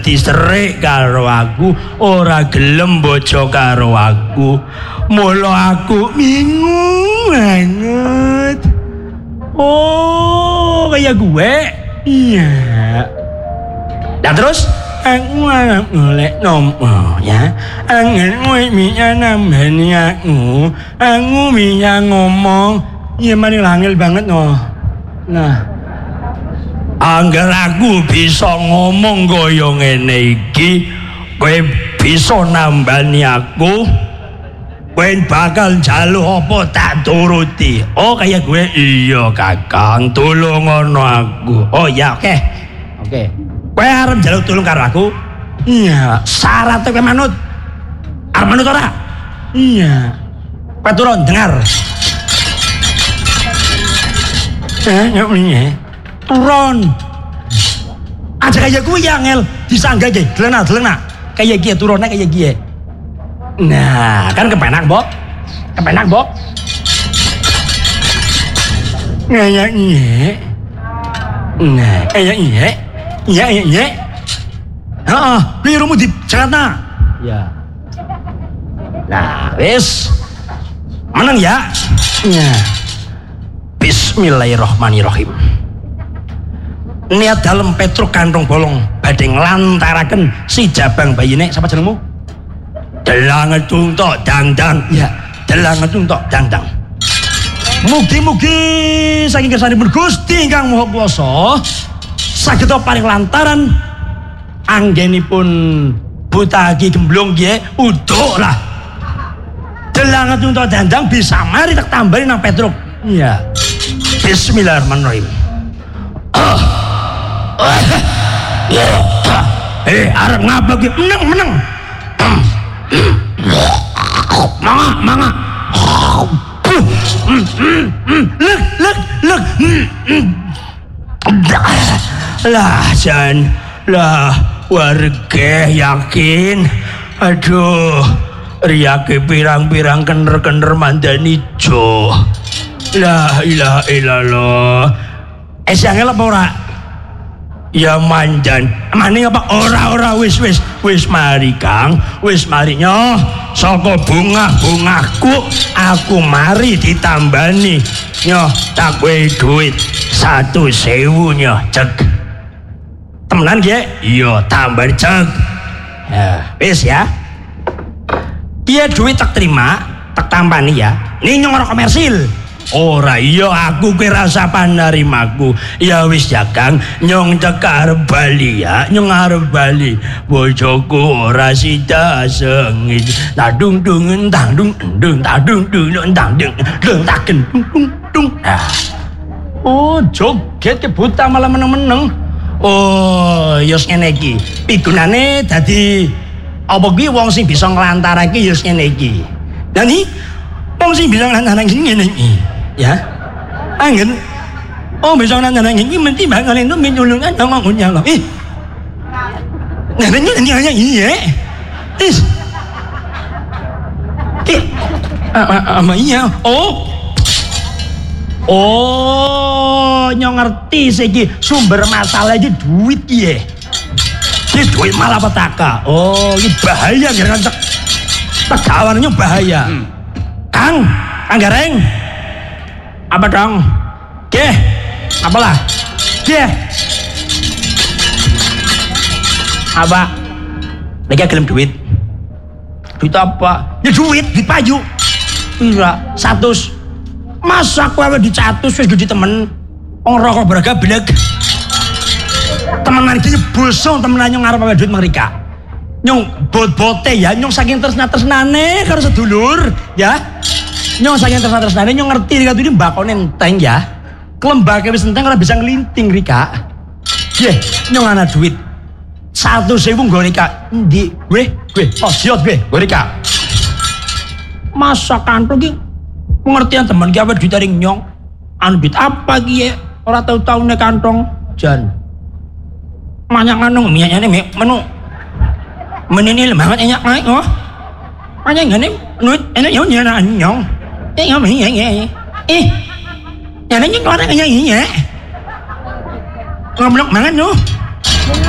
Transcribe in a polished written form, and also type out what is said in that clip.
diserik karo aku, ora gelem bojo karo aku. Mula aku bingung banget. Oh, kayak gue. Iya. Dan terus aku golek nomor ya. Aku bisa nambani aku bisa ngomong. Iya mari langil banget no. Nah, angger aku bisa ngomong kaya ngene iki, kowe bisa nambani aku. Kowe bakal njaluk apa tak turuti. Oh kayak gue, iya kakang, tulung ngono aku. Oh ya oke. Oke. Kowe arep njaluk tulung karo aku? Iya, syaratnya kowe manut. Arep manut ora? Iya. Kowe turun dengar. Turun. Aja kayak gue ya ngel, disangga ge, delena. Kayak gie turunnya kayak gie. Nah, kan kepenak, Bok. Kayak iye. Nah, kayak iye. Iya. Heeh, birumu di Jakarta. Ya. Nah, wis. Menang ya. Ya. Bismillahirrahmanirrahim. Niat dalem Petruk kantong bolong badhe nglantaraken si jabang bayine. Sapa jenengmu? Delang tuntok dangdang. Ya, delang tuntok dangdang. Mugi-mugi saking kersanipun Gusti Ingkang Maha Kuwasa saged paring lantaran anggenipun buta Ki Gemblong nggih uduk lah. Delang tuntok dangdang bisa mari tak tambahin nang Petruk. Iya. Bismillahirrahmanirrahim. Arep ngapa ki? Menang. Mangga. Lek. Lah jan, lah warga yakin. Aduh, riyake pirang-pirang kener-kener mandani jo. La ilaha illallah. Angel apa ora? Ya mandan. Maning apa ora wis mari Kang. Wis mari nyoh. Saka bungaku aku mari ditambani. Nyoh tak kowe duit 1.000 nyoh cek. Temenan nggih? Iya tambah cek. Ya, wis ya. Dia duit tak terima, tak tambani ya. Ning nyong ora komersil. Ora iya aku ki rasa panarimaku. Ya wis ya Kang, nyong cekar bali ya, nyong arep bali. Bojoku ora sida sengit. Tadung dung tadung dung tadung dung tadung dung taken dung. Oh, joget ke buta malah meneng-meneng. Oh, yos ngene iki. Pigunane dadi apa kuwi wong sing bisa nglantarake yos ngene iki. Dan iki wong sing bisa nglantarake ngene iki. Ya, angin. Oh, besok nanti ini mesti bakal itu menjulungan sama punya lo. Nanti hanya iya. Apa iya? Oh, nyong ngerti segi sumber masalahnya duit ya. Ini duit malah petaka. Oh, ini bahaya kan tegawannya bahaya. Kang Gareng. Apa dong? Geh, apalah? Geh, apa? Lagi gelem duit. Duit apa? Ya duit, duit paju. Iya, 100. Masa kowe di 100 wis gede temen. Wong rokok braga beleg. Temenan iki bosong temenan nyong arep duit mereka. Nyong bot-bote ya, nyong saking tresna-tresnane karo sedulur, ya. Nyong saking tresna-tresnane nyong ngerti Rika ini mbakone enteng ya. Kelembake wis enteng ora bisa nglinting Rika. Nggih, nyong ana duit 100.000 nggo Rika. Endi? Gue. Oh, siot gue Rika. Masa kantong ki pengertian teman ki apa duit ring nyong. Anu duit apa ki ya? Ora tau-taune kantong jan. Manyak nganong minyaknya menu. Menini banget enyak naik oh. Manyak ngene nuit enak yo nyana nyong. Ngomong ya. Nyana nyong ora kaya iya. Ngomong banget no.